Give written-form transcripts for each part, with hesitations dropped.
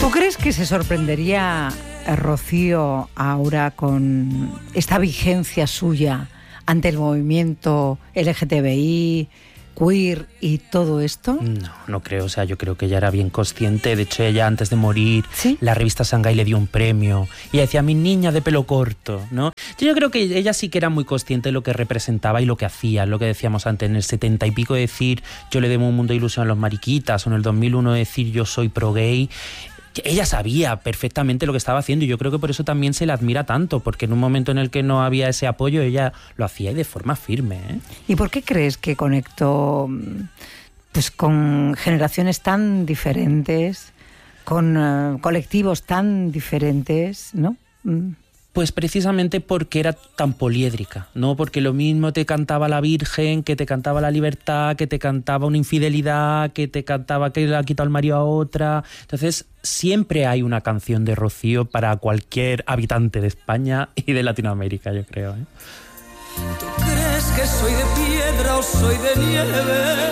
¿Tú crees que se sorprendería Rocío ahora con esta vigencia suya ante el movimiento LGTBI, queer y todo esto? No creo, o sea, yo creo que ella era bien consciente. De hecho, ella antes de morir, ¿sí? La revista Shanghai le dio un premio y ella decía, mi niña de pelo corto, ¿no? Yo creo que ella sí que era muy consciente de lo que representaba y lo que hacía, lo que decíamos antes, en el 70 y pico decir, yo le debo un mundo de ilusión a los mariquitas, o en el 2001 decir, yo soy pro gay. Ella sabía perfectamente lo que estaba haciendo y yo creo que por eso también se la admira tanto, porque en un momento en el que no había ese apoyo, ella lo hacía y de forma firme, ¿eh? ¿Y por qué crees que conectó pues con generaciones tan diferentes, con colectivos tan diferentes, ¿no? Pues precisamente porque era tan poliédrica, ¿no? Porque lo mismo te cantaba la Virgen, que te cantaba la libertad, que te cantaba una infidelidad, que te cantaba que le ha quitado el marido a otra. Entonces, siempre hay una canción de Rocío para cualquier habitante de España y de Latinoamérica, yo creo, ¿eh? ¿Tú crees que soy de piedra o soy de nieve?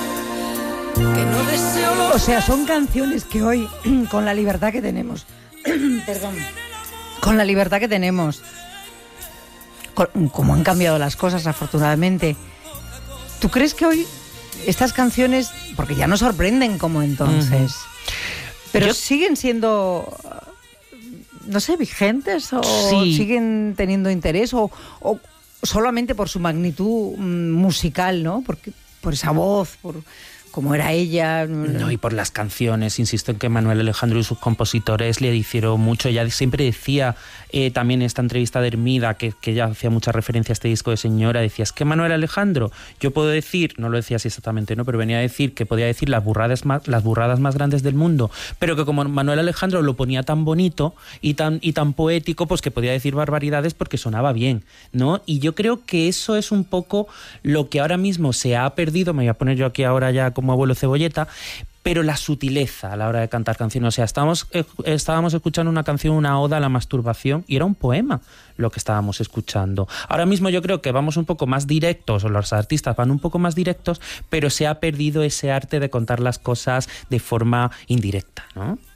Que no deseo los... O sea, son canciones que hoy, con la libertad que tenemos, perdón, con la libertad que tenemos, como han cambiado las cosas, afortunadamente, ¿tú crees que hoy estas canciones, porque ya no sorprenden como entonces, pero siguen siendo, no sé, vigentes o sí, siguen teniendo interés o solamente por su magnitud musical, ¿no? Porque por esa voz, por cómo era ella? No, y por las canciones. Insisto en que Manuel Alejandro y sus compositores le hicieron mucho. Ella siempre decía, también en esta entrevista de Hermida, que ella hacía mucha referencia a este disco de Señora, decía, es que Manuel Alejandro, yo puedo decir, no lo decía así exactamente, ¿no? Pero venía a decir que podía decir las burradas más grandes del mundo, pero que como Manuel Alejandro lo ponía tan bonito y tan poético, pues que podía decir barbaridades porque sonaba bien, ¿no? Y yo creo que eso es un poco lo que ahora mismo se ha perdido. Me voy a poner yo aquí ahora ya como abuelo cebolleta, pero la sutileza a la hora de cantar canciones. O sea, estábamos escuchando una canción, una oda a la masturbación, y era un poema lo que estábamos escuchando. Ahora mismo yo creo que vamos un poco más directos, o los artistas van un poco más directos, pero se ha perdido ese arte de contar las cosas de forma indirecta, ¿no?